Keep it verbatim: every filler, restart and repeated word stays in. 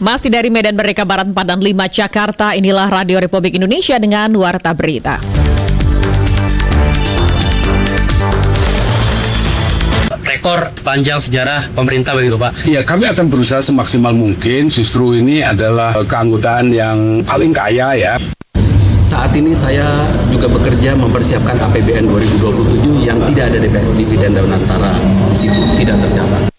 Masih dari Medan Merdeka Barat empat dan lima Jakarta, inilah Radio Republik Indonesia dengan Warta Berita. Rekor panjang sejarah pemerintah begitu Pak? Iya, kami akan berusaha semaksimal mungkin. Justru ini adalah keanggotaan yang paling kaya ya. Saat ini saya juga bekerja mempersiapkan A P B N dua ribu dua puluh tujuh yang tidak ada D P R, dividen dan antara di situ tidak tercatat.